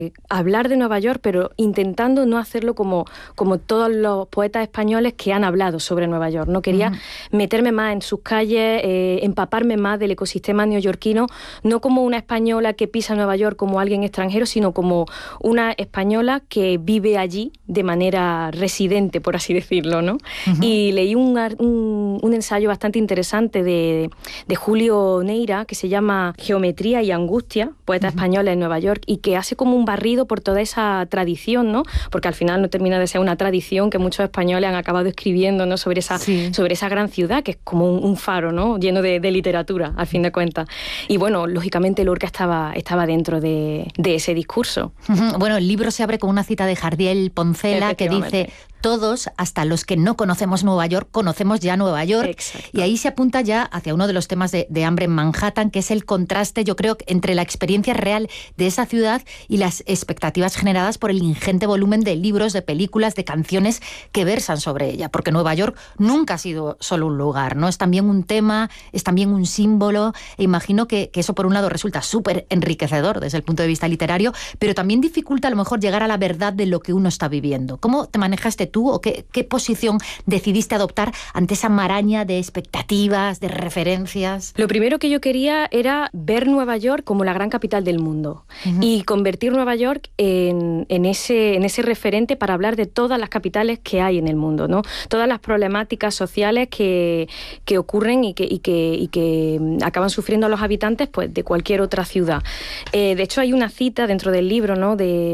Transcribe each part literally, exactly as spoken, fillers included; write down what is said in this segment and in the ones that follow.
hablar de Nueva York, pero intentando no hacerlo como, como todos los poetas españoles que han hablado sobre Nueva York. No quería uh-huh. meterme más en sus calles, eh, empaparme más del ecosistema neoyorquino, no como una española que pisa Nueva York como alguien extranjero, sino como una española que vive allí de manera residente, por así decirlo, ¿no? Uh-huh. Y leí un, un, un ensayo bastante interesante de, de Julio Neira, que se llama Geometría y Angustia, poeta uh-huh. española en Nueva York, y que hace como un barrido por toda esa tradición, ¿no? Porque al final no termina de ser una tradición que muchos españoles han acabado escribiendo, ¿no? Sobre esa, sí. sobre esa gran ciudad, que es como un, un faro, ¿no? Lleno de, de literatura, al fin de cuentas. Y bueno, lógicamente Lorca estaba, estaba dentro de, de ese discurso. Uh-huh. Bueno, el libro se abre con una cita de Jardiel Poncela que dice: todos, hasta los que no conocemos Nueva York, conocemos ya Nueva York. Exacto. Y ahí se apunta ya hacia uno de los temas de, de hambre en Manhattan, que es el contraste, yo creo, entre la experiencia real de esa ciudad y las expectativas generadas por el ingente volumen de libros, de películas, de canciones que versan sobre ella. Porque Nueva York nunca ha sido solo un lugar, ¿no? Es también un tema, es también un símbolo. E imagino que, que eso, por un lado, resulta súper enriquecedor desde el punto de vista literario, pero también dificulta a lo mejor llegar a la verdad de lo que uno está viviendo. ¿Cómo te manejaste tú o qué, qué posición decidiste adoptar ante esa maraña de expectativas, de referencias? Lo primero que yo quería era ver Nueva York como la gran capital del mundo uh-huh. y convertir Nueva York en, en, ese, en ese referente para hablar de todas las capitales que hay en el mundo, ¿no? Todas las problemáticas sociales que, que ocurren y que, y, que, y que acaban sufriendo a los habitantes, pues, de cualquier otra ciudad. Eh, de hecho, hay una cita dentro del libro, ¿no? de,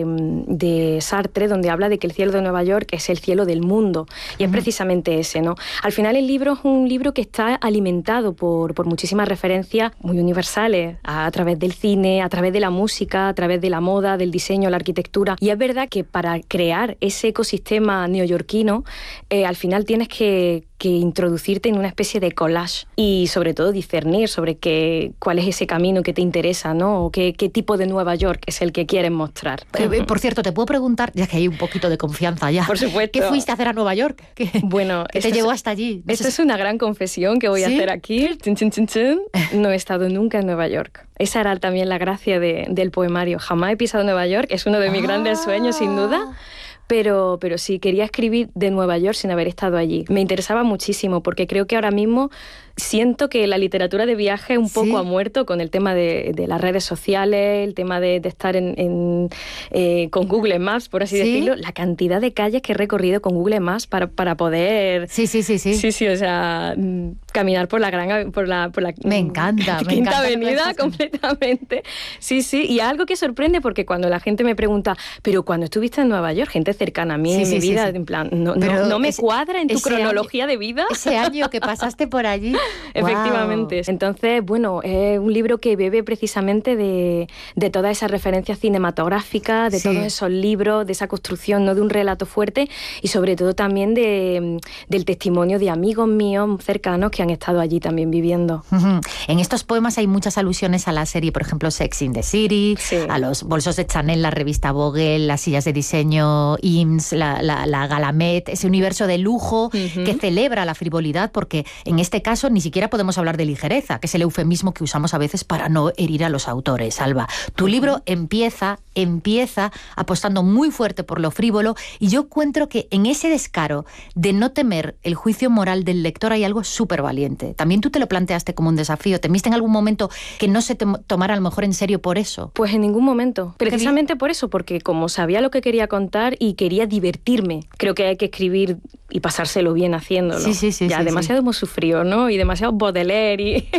de Sartre, donde habla de que el cielo de Nueva York es el cielo del mundo, y es precisamente ese, ¿no? Al final el libro es un libro que está alimentado por, por muchísimas referencias muy universales, a, a través del cine, a través de la música, a través de la moda, del diseño, la arquitectura, y es verdad que para crear ese ecosistema neoyorquino, eh, al final tienes que que introducirte en una especie de collage y sobre todo discernir sobre qué, cuál es ese camino que te interesa, ¿no? O qué, qué tipo de Nueva York es el que quieres mostrar. Eh, por cierto, te puedo preguntar, ya que hay un poquito de confianza ya. Por supuesto. ¿Qué fuiste a hacer a Nueva York? ¿Qué, bueno, ¿qué te llevó hasta allí? No esta sé. Es una gran confesión que voy ¿Sí? a hacer aquí. Chin, chin, chin, chin. No he estado nunca en Nueva York. Esa era también la gracia de, del poemario. Jamás he pisado Nueva York, es uno de mis ah. grandes sueños, sin duda. Pero, pero sí, quería escribir de Nueva York sin haber estado allí. Me interesaba muchísimo porque creo que ahora mismo siento que la literatura de viaje un poco ¿Sí? ha muerto con el tema de, de las redes sociales, el tema de, de estar en, en, eh, con Google Maps, por así ¿Sí? decirlo. La cantidad de calles que he recorrido con Google Maps para, para poder... Sí, sí, sí, sí. Sí, sí, o sea, caminar por la gran... Por la, por la me encanta, Quinta me encanta Avenida completamente. Sí, sí, y algo que sorprende porque cuando la gente me pregunta, pero cuando estuviste en Nueva York, gente cercana a mí sí, en sí, mi vida, sí, sí. en plan, no, no, no me ese, cuadra en tu cronología año, de vida. Ese año que pasaste por allí. Efectivamente. Wow. Entonces, bueno, es un libro que bebe precisamente de, de todas esas referencias cinematográficas, de sí. todos esos libros, de esa construcción, ¿no?, de un relato fuerte y sobre todo también de, del testimonio de amigos míos cercanos que han estado allí también viviendo. Uh-huh. En estos poemas hay muchas alusiones a la serie, por ejemplo, Sex in the City, sí. a los bolsos de Chanel, la revista Vogue, las sillas de diseño I M S, la, la, la Galamet, ese universo de lujo uh-huh. que celebra la frivolidad, porque en este caso ni siquiera podemos hablar de ligereza, que es el eufemismo que usamos a veces para no herir a los autores, Alba. Tu uh-huh. libro empieza, empieza apostando muy fuerte por lo frívolo y yo encuentro que en ese descaro de no temer el juicio moral del lector hay algo súper valiente. También tú te lo planteaste como un desafío. ¿Temiste en algún momento que no se te tomara a lo mejor en serio por eso? Pues en ningún momento. Precisamente por eso, porque como sabía lo que quería contar y quería divertirme, creo que hay que escribir y pasárselo bien haciéndolo. Sí, sí, sí. Ya sí, demasiado sí. hemos sufrido, ¿no? Y demasiado Baudelaire y,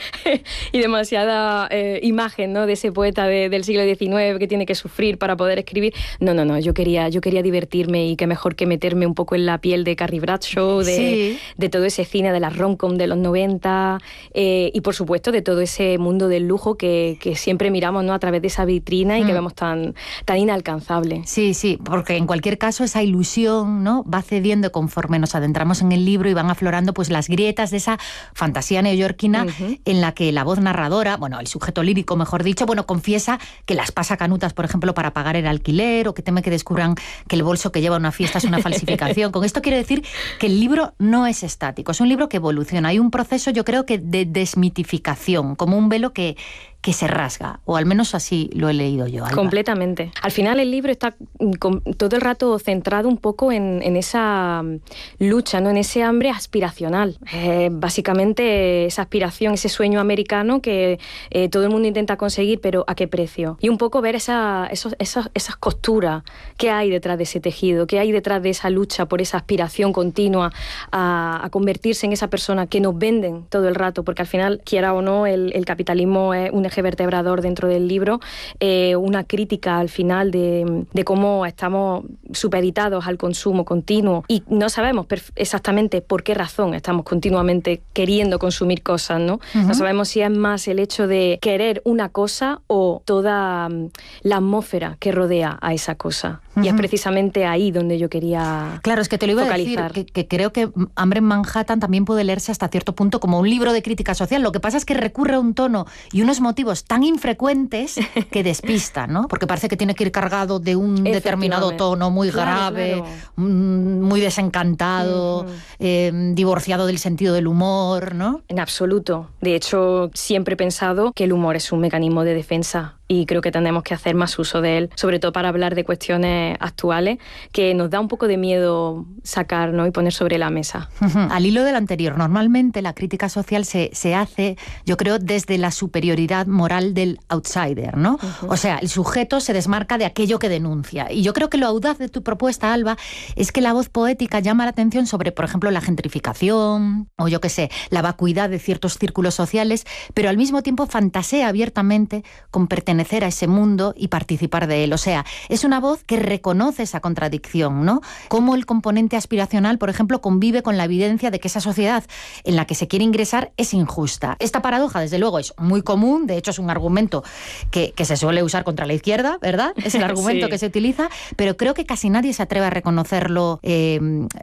y demasiada eh, imagen, ¿no?, de ese poeta de, del siglo diecinueve que tiene que sufrir para poder escribir. No, no, no. Yo quería, yo quería divertirme y qué mejor que meterme un poco en la piel de Carrie Bradshaw, de, sí. de todo ese cine de la rom-com de los noventa eh, y por supuesto de todo ese mundo del lujo que, que siempre miramos, ¿no?, a través de esa vitrina y mm. que vemos tan, tan inalcanzable. Sí, sí, porque en cualquier caso esa ilusión, ¿no?, va cediendo conforme nos adentramos en el libro y van aflorando pues las grietas de esa fantasía neoyorquina uh-huh. en la que la voz narradora, bueno, el sujeto lírico mejor dicho, bueno, confiesa que las pasa canutas, por ejemplo, para pagar el alquiler o que teme que descubran que el bolso que lleva a una fiesta es una falsificación. Con esto quiero decir que el libro no es estático, es un libro que evoluciona. Hay un proceso, yo creo que de desmitificación, como un velo que que se rasga, o al menos así lo he leído yo, Alba. Completamente. Al final el libro está con, todo el rato centrado un poco en, en esa lucha, ¿no? En ese hambre aspiracional. Eh, básicamente esa aspiración, ese sueño americano que eh, todo el mundo intenta conseguir, pero ¿a qué precio? Y un poco ver esa, esos, esas, esas costuras que hay detrás de ese tejido, que hay detrás de esa lucha por esa aspiración continua a, a convertirse en esa persona que nos venden todo el rato, porque al final, quiera o no, el, el capitalismo es un eje vertebrador dentro del libro, eh, una crítica al final de, de cómo estamos supeditados al consumo continuo y no sabemos exactamente por qué razón estamos continuamente queriendo consumir cosas, ¿no? Uh-huh. No sabemos si es más el hecho de querer una cosa o toda la atmósfera que rodea a esa cosa. Uh-huh. Y es precisamente ahí donde yo quería Claro, es que te lo iba focalizar. a decir, que, que creo que Hambre en Manhattan también puede leerse hasta cierto punto como un libro de crítica social. Lo que pasa es que recurre a un tono y unos motivos tan infrecuentes que despista, ¿no? Porque parece que tiene que ir cargado de un determinado tono muy claro, grave, claro. muy desencantado, uh-huh. eh, divorciado del sentido del humor, ¿no? En absoluto. De hecho, siempre he pensado que el humor es un mecanismo de defensa y creo que tenemos que hacer más uso de él, sobre todo para hablar de cuestiones actuales que nos da un poco de miedo sacar, ¿no? Y poner sobre la mesa. Uh-huh. Al hilo del anterior, normalmente la crítica social se, se hace, yo creo, desde la superioridad moral del outsider, ¿no? Uh-huh. O sea, el sujeto se desmarca de aquello que denuncia. Y yo creo que lo audaz de tu propuesta, Alba, es que la voz poética llama la atención sobre, por ejemplo, la gentrificación o, yo qué sé, la vacuidad de ciertos círculos sociales, pero al mismo tiempo fantasea abiertamente con pertenecer a ese mundo y participar de él. O sea, es una voz que reconoce esa contradicción, ¿no? Cómo el componente aspiracional, por ejemplo, convive con la evidencia de que esa sociedad en la que se quiere ingresar es injusta. Esta paradoja, desde luego, es muy común, de hecho es un argumento que, que se suele usar contra la izquierda, ¿verdad? Es el argumento sí. que se utiliza, pero creo que casi nadie se atreve a reconocerlo, eh,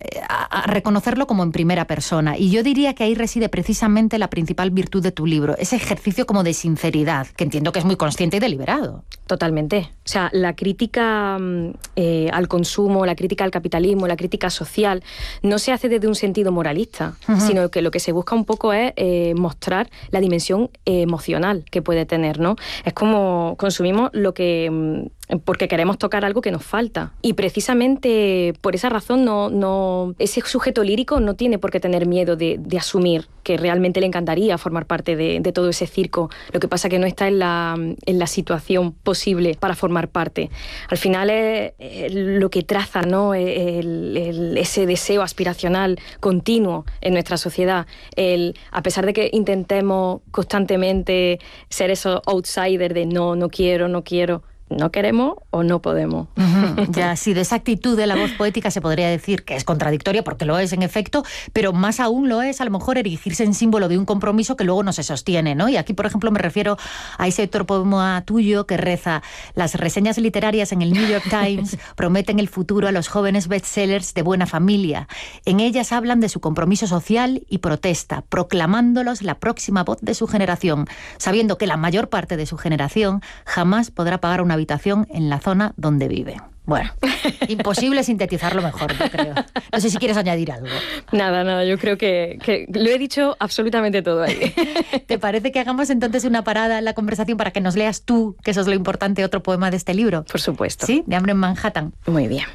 a, a reconocerlo como en primera persona. Y yo diría que ahí reside precisamente la principal virtud de tu libro, ese ejercicio como de sinceridad, que entiendo que es muy consciente y deliberado. Totalmente. O sea, la crítica eh, al consumo, la crítica al capitalismo, la crítica social, no se hace desde un sentido moralista, uh-huh. sino que lo que se busca un poco es eh, mostrar la dimensión eh, emocional que puede tener, ¿no? Es como consumimos lo que... porque queremos tocar algo que nos falta. Y precisamente por esa razón no, no, ese sujeto lírico no tiene por qué tener miedo de, de asumir que realmente le encantaría formar parte de, de todo ese circo. Lo que pasa es que no está en la, en la situación posible para formar parte. Al final es, es lo que traza, ¿no? el, el, ese deseo aspiracional continuo en nuestra sociedad. El, a pesar de que intentemos constantemente ser esos outsiders de no, no quiero, no quiero... no queremos o no podemos. Uh-huh. Ya, sí, de esa actitud de la voz poética se podría decir que es contradictoria, porque lo es en efecto, pero más aún lo es a lo mejor erigirse en símbolo de un compromiso que luego no se sostiene, ¿no? Y aquí, por ejemplo, me refiero a ese otro poema tuyo que reza: las reseñas literarias en el New York Times prometen el futuro a los jóvenes bestsellers de buena familia. En ellas hablan de su compromiso social y protesta, proclamándolos la próxima voz de su generación, sabiendo que la mayor parte de su generación jamás podrá pagar una habitación en la zona donde vive. Bueno, imposible sintetizarlo mejor, yo creo. No sé si quieres añadir algo. Nada, nada, yo creo que, que lo he dicho absolutamente todo ahí. ¿Te parece que hagamos entonces una parada en la conversación para que nos leas tú, que eso es lo importante, otro poema de este libro? Por supuesto. ¿Sí? De Hambre en Manhattan. Muy bien.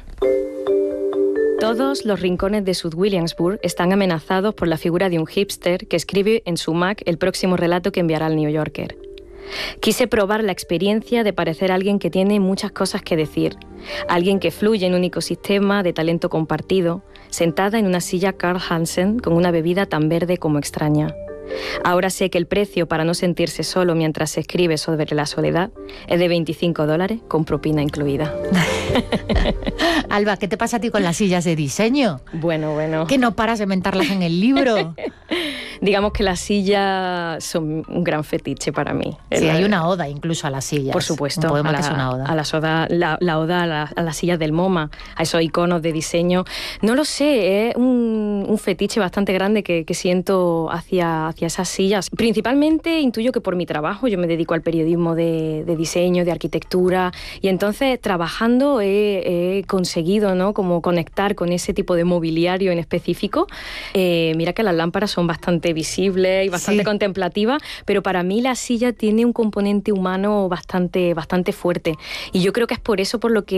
Todos los rincones de South Williamsburg están amenazados por la figura de un hipster que escribe en su Mac el próximo relato que enviará al New Yorker. Quise probar la experiencia de parecer alguien que tiene muchas cosas que decir, alguien que fluye en un ecosistema de talento compartido, sentada en una silla Carl Hansen con una bebida tan verde como extraña. Ahora sé que el precio para no sentirse solo mientras se escribe sobre la soledad es de veinticinco dólares con propina incluida. Alba, ¿qué te pasa a ti con las sillas de diseño? Bueno, bueno. ¿Que no paras de mentarlas en el libro? Digamos que las sillas son un gran fetiche para mí. Sí, hay una oda incluso a las sillas. Por supuesto. Un poema a la, que es una oda. A las oda, la, la oda a, la, a las sillas del MoMA, a esos iconos de diseño. No lo sé, es un, un fetiche bastante grande que, que siento hacia, hacia esas sillas. Principalmente intuyo que por mi trabajo, yo me dedico al periodismo de, de diseño, de arquitectura, y entonces trabajando he, he conseguido, ¿no?, como conectar con ese tipo de mobiliario en específico. Eh, mira que las lámparas son bastante bastante visible y bastante sí. contemplativa, pero para mí la silla tiene un componente humano bastante, bastante fuerte. Y yo creo que es por eso por lo que